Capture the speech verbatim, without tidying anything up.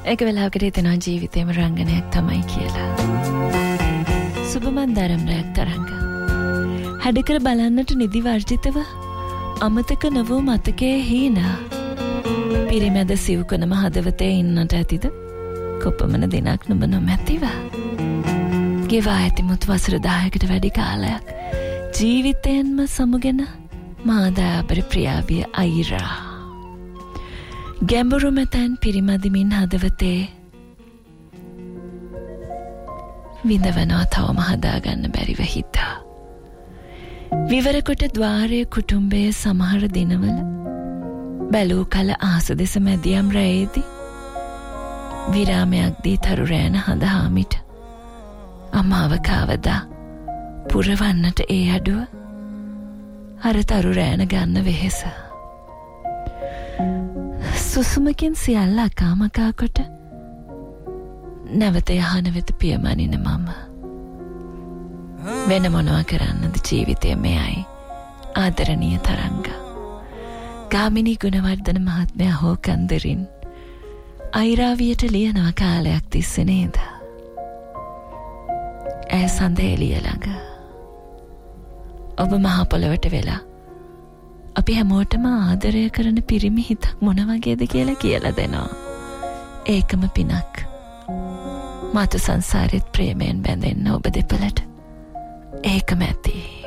ඒක වෙලාවකට හිතෙනවා ජීවිතේම රංගනයක් තමයි කියලා. සුබමන්දාරම් රැක් තරංග. හැඩකර බලන්නට නිදි වර්ජිතව අමතක නොවූ මතකයේ හීනා. පිරිමැද සිව්කනම හදවතේ ඉන්නට ඇතිද? කොපමණ දිනක් නුඹ නොමැතිව. ගෙවා ඇතිමුත් වසර දහයකට වැඩි කාලයක් ජීවිතයෙන්ම සමුගෙන මාදාබර ප්‍රියාවිය අයිරා. ගැඹුරු මෙතැන් පිරිමදිමින් හදවතේ විඳවනවා තවම හදාගන්න බැරිව හිතා. විවරකොට ద్వාරයේ කුටුම්බයේ සමහර දිනවල බැලූ කල ආස දෙස මැදියම් රැයේදී විරාමයක් දී තරු රෑන හඳහාමිට අමාව කවදා පුරවන්නට ඒ අඩුව අර තරු රෑන ගන්න වෙහෙස. සුසුමකින් සියල්ල අකාමකා කොට නැවත යහන වෙත පියමනින මම වෙන මොනවා කරන්නද ජීවිතය මෙයයි ආදරණීය තරංග. ගාමිණී ගුණවර්ධන මහත්මයා හෝ කන්දරින් අයිරාවියට ලියනවා කාලයක් තිස්සේ නේද? ඇය සඳේලිය ළඟ ඔබ මහ පොළොවට වෙලා අපි හැමෝටම ආදරය කරන පිරිමි හිතක් මොන වගේද කියලා කියලා දෙනවා. ඒකම පිනක්. මාතු සංසාරෙත් ප්‍රේමයෙන් බැඳෙන්න ඔබ දෙපළට ඒකම ඇති.